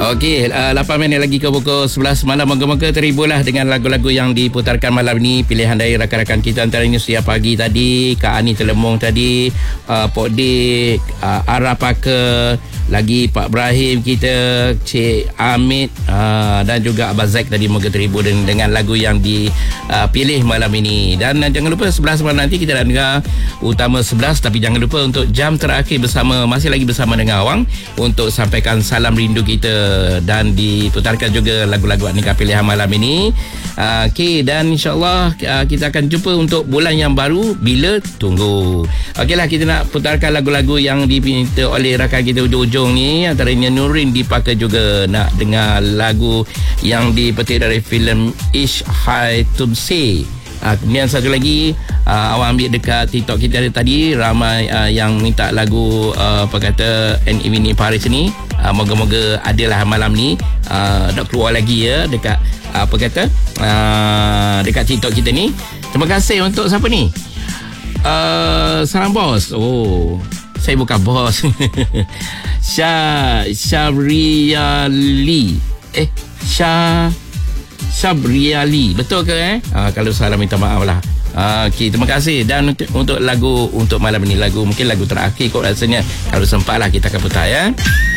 Okey, 8 minit lagi ke pukul 11 malam. Moga-moga terhiburlah dengan lagu-lagu yang diputarkan malam ni. Pilihan dari rakan-rakan kita antaranya Suria Pagi tadi, Kak Ani Telemong tadi, Pok Dik, Ara Paka, lagi Pak Ibrahim kita, Cik Amit, dan juga Abah Zack tadi. Moga terhibur dengan lagu yang dipilih malam ini. Dan jangan lupa 11 malam nanti kita nak dengar Utama 11. Tapi jangan lupa untuk jam terakhir masih lagi bersama dengan Awang untuk sampaikan salam rindu kita dan diputarkan juga lagu-lagu nikah pilihan malam ini. Okey, dan insyaAllah kita akan jumpa untuk bulan yang baru. Bila? Tunggu. Okeylah, kita nak putarkan lagu-lagu yang diminta oleh rakan kita hujung-hujung ni. Antaranya Nurin Dipaka juga nak dengar lagu yang dipetik dari filem Ish Hai Tumse. Kemudian satu lagi, awak ambil dekat TikTok kita tadi, ramai yang minta lagu apa kata Ini Paris ni. Moga-moga adalah malam ni dah keluar lagi ya dekat apa kata dekat TikTok kita ni. Terima kasih untuk siapa ni? Salam bos. Oh, saya bukan bos. Syabriali. Syabriali. Betul ke kalau salah minta maaf lah. Okey, terima kasih. Dan untuk lagu untuk malam ni, mungkin lagu terakhir kot rasanya. Kalau sempat lah kita akan putar ya.